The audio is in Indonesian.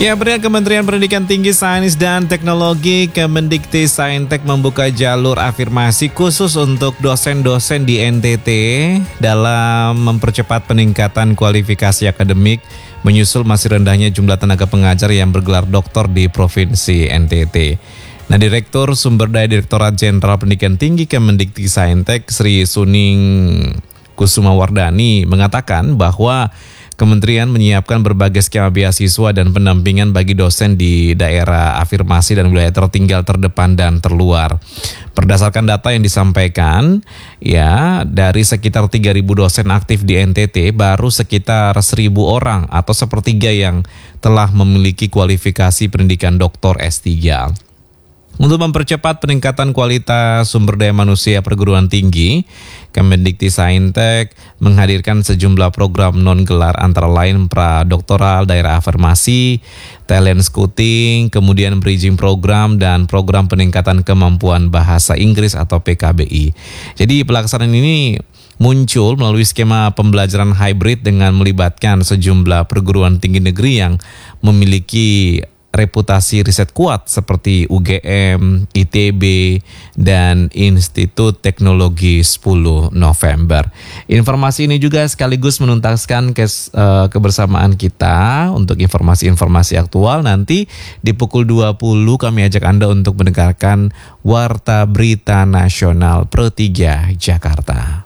Ya, Kementerian Pendidikan Tinggi, Sains dan Teknologi Kemendikti-Saintek membuka jalur afirmasi khusus untuk dosen-dosen di NTT dalam mempercepat peningkatan kualifikasi akademik menyusul masih rendahnya jumlah tenaga pengajar yang bergelar doktor di Provinsi NTT. Nah, Direktur Sumber Daya Direktorat Jenderal Pendidikan Tinggi Kemendikti-Saintek Sri Suning Kusumawardani mengatakan bahwa Kementerian menyiapkan berbagai skema beasiswa dan pendampingan bagi dosen di daerah afirmasi dan wilayah tertinggal, terdepan, dan terluar. Berdasarkan data yang disampaikan, ya dari sekitar 3.000 dosen aktif di NTT, baru sekitar 1.000 orang atau sepertiga yang telah memiliki kualifikasi pendidikan doktor S3. Untuk mempercepat peningkatan kualitas sumber daya manusia perguruan tinggi, Kemendikti-Saintek menghadirkan sejumlah program non-gelar antara lain pradoktoral, daerah afirmasi, talent scouting, kemudian bridging program, dan program peningkatan kemampuan bahasa Inggris atau PKBI. Jadi pelaksanaan ini muncul melalui skema pembelajaran hybrid dengan melibatkan sejumlah perguruan tinggi negeri yang memiliki reputasi riset kuat seperti UGM, ITB, dan Institut Teknologi 10 November. Informasi ini juga sekaligus menuntaskan kebersamaan kita untuk informasi-informasi aktual. Nanti di pukul 20 kami ajak Anda untuk mendengarkan Warta Berita Nasional Pro 3 Jakarta.